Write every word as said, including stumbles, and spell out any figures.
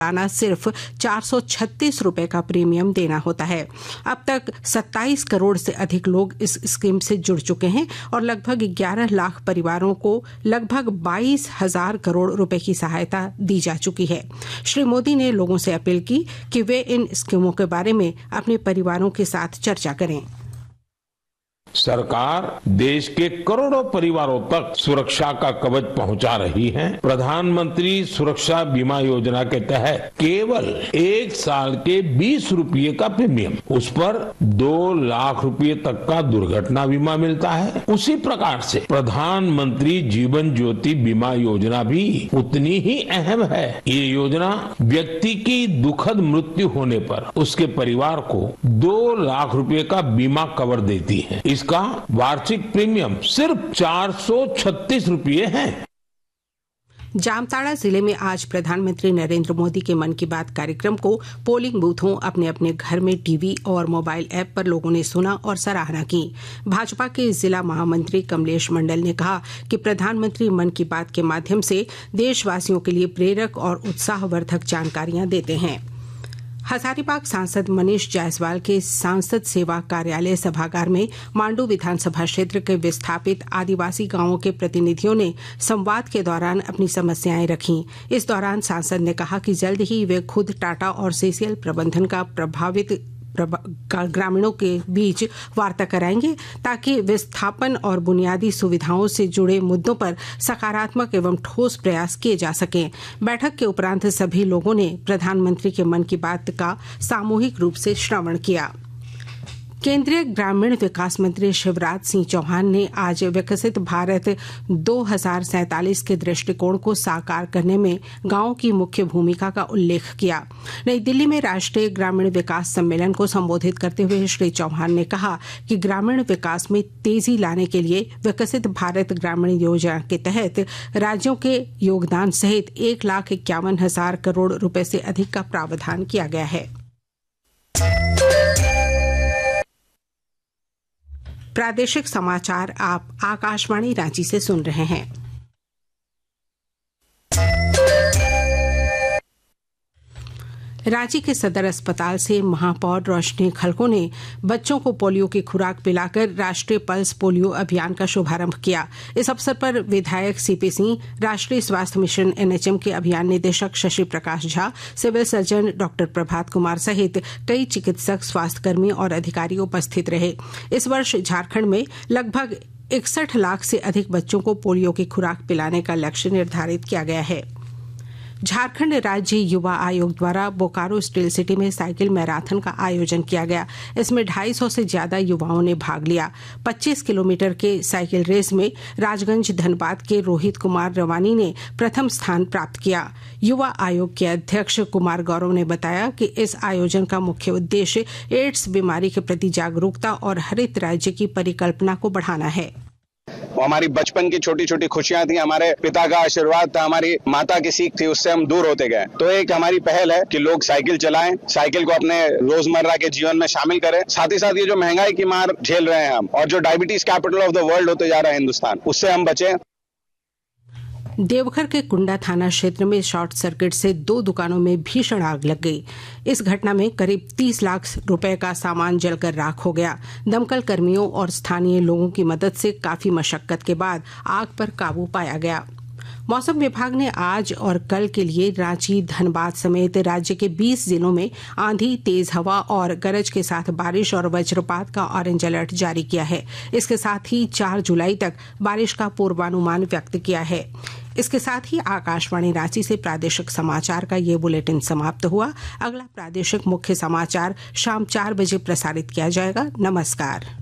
सालाना सिर्फ चार सौ छत्तीस रुपए का प्रीमियम देना होता है। अब तक सत्ताईस करोड़ से अधिक लोग इस स्कीम से जुड़ चुके हैं और लगभग ग्यारह लाख परिवारों को लगभग बाईस हजार करोड़ रुपए की सहायता दी जा चुकी है। श्री मोदी ने लोगों से अपील की कि वे इन स्कीमों के बारे में अपने परिवारों के साथ चर्चा करें। सरकार देश के करोड़ों परिवारों तक सुरक्षा का कवच पहुंचा रही है। प्रधानमंत्री सुरक्षा बीमा योजना के तहत केवल एक साल के बीस रुपये का प्रीमियम, उस पर दो लाख रुपए तक का दुर्घटना बीमा मिलता है। उसी प्रकार से प्रधानमंत्री जीवन ज्योति बीमा योजना भी उतनी ही अहम है। ये योजना व्यक्ति की दुखद मृत्यु होने पर उसके परिवार को दो लाख रुपए का बीमा कवर देती है। इसका वार्षिक प्रीमियम सिर्फ चार सौ छत्तीस रुपये है। जामताड़ा जिले में आज प्रधानमंत्री नरेंद्र मोदी के मन की बात कार्यक्रम को पोलिंग बूथों, अपने अपने घर में टीवी और मोबाइल ऐप पर लोगों ने सुना और सराहना की। भाजपा के जिला महामंत्री कमलेश मंडल ने कहा कि प्रधानमंत्री मन की बात के माध्यम से देशवासियों के लिए प्रेरक और उत्साहवर्धक जानकारियां देते हैं। हजारीबाग सांसद मनीष जायसवाल के सांसद सेवा कार्यालय सभागार में मांडू विधानसभा क्षेत्र के विस्थापित आदिवासी गांवों के प्रतिनिधियों ने संवाद के दौरान अपनी समस्याएं रखीं। इस दौरान सांसद ने कहा कि जल्द ही वे खुद टाटा और सीसीएल प्रबंधन का प्रभावित ग्रामीणों के बीच वार्ता कराएंगे ताकि विस्थापन और बुनियादी सुविधाओं से जुड़े मुद्दों पर सकारात्मक एवं ठोस प्रयास किए जा सकें। बैठक के उपरांत सभी लोगों ने प्रधानमंत्री के मन की बात का सामूहिक रूप से श्रवण किया। केंद्रीय ग्रामीण विकास मंत्री शिवराज सिंह चौहान ने आज विकसित भारत दो हजार सैंतालीस के दृष्टिकोण को साकार करने में गांवों की मुख्य भूमिका का उल्लेख किया। नई दिल्ली में राष्ट्रीय ग्रामीण विकास सम्मेलन को संबोधित करते हुए श्री चौहान ने कहा कि ग्रामीण विकास में तेजी लाने के लिए विकसित भारत ग्रामीण योजना के तहत राज्यों के योगदान सहित एक लाख इक्यावन हजार करोड़ रुपए से अधिक का प्रावधान किया गया है। प्रादेशिक समाचार आप आकाशवाणी रांची से सुन रहे हैं। रांची के सदर अस्पताल से महापौर रोशनी खलको ने बच्चों को पोलियो की खुराक पिलाकर राष्ट्रीय पल्स पोलियो अभियान का शुभारंभ किया। इस अवसर पर विधायक सीपी सिंह, राष्ट्रीय स्वास्थ्य मिशन एनएचएम के अभियान निदेशक Shashi Prakash Jha, civil surgeon doctor Prabhat Kumar सहित कई चिकित्सक, स्वास्थ्यकर्मी और अधिकारी उपस्थित रहे। इस वर्ष झारखंड में लगभग इकसठ लाख से अधिक बच्चों को पोलियो की खुराक पिलाने का लक्ष्य निर्धारित किया गया है। झारखंड राज्य युवा आयोग द्वारा बोकारो स्टील सिटी में साइकिल मैराथन का आयोजन किया गया। इसमें ढाई सौ से ज्यादा युवाओं ने भाग लिया। पच्चीस किलोमीटर के साइकिल रेस में राजगंज धनबाद के रोहित कुमार रवानी ने प्रथम स्थान प्राप्त किया। युवा आयोग के अध्यक्ष कुमार गौरव ने बताया कि इस आयोजन का मुख्य उद्देश्य एड्स बीमारी के प्रति जागरूकता और हरित राज्य की परिकल्पना को बढ़ाना है। वो हमारी बचपन की छोटी छोटी खुशियां थी, हमारे पिता का आशीर्वाद था, हमारी माता की सीख थी, उससे हम दूर होते गए। तो एक हमारी पहल है कि लोग साइकिल चलाएं, साइकिल को अपने रोजमर्रा के जीवन में शामिल करें। साथ ही साथ ये जो महंगाई की मार झेल रहे हैं हम और जो diabetes capital of the world होते जा रहा है हिंदुस्तान, उससे हम बचें। देवघर के कुंडा थाना क्षेत्र में शॉर्ट सर्किट से दो दुकानों में भीषण आग लग गई। इस घटना में करीब तीस लाख रुपए का सामान जलकर राख हो गया। दमकल कर्मियों और स्थानीय लोगों की मदद से काफी मशक्कत के बाद आग पर काबू पाया गया। मौसम विभाग ने आज और कल के लिए रांची, धनबाद समेत राज्य के बीस जिलों में आंधी, तेज हवा और गरज के साथ बारिश और वज्रपात का ऑरेंज अलर्ट जारी किया है। इसके साथ ही चार जुलाई तक बारिश का पूर्वानुमान व्यक्त किया है। इसके साथ ही आकाशवाणी रांची से प्रादेशिक समाचार का ये बुलेटिन समाप्त हुआ। अगला प्रादेशिक मुख्य समाचार शाम चार बजे प्रसारित किया जाएगा। नमस्कार।